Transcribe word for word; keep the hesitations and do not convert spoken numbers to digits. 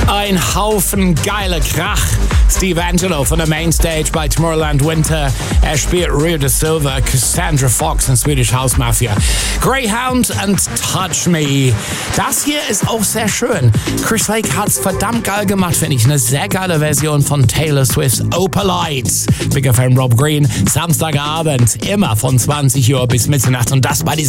Ein Haufen geiler Krach. Steve Angelo von der Mainstage bei Tomorrowland Winter. Er spielt Rio de Silva, Cassandra Fox und Swedish House Mafia. Greyhound and Touch Me. Das hier ist auch sehr schön. Chris Lake hat's verdammt geil gemacht, finde ich. Eine sehr geile Version von Taylor Swift's Opalite. Big Fan Rob Green. Samstagabend, immer von zwanzig Uhr bis Mitternacht. Und das bei diesem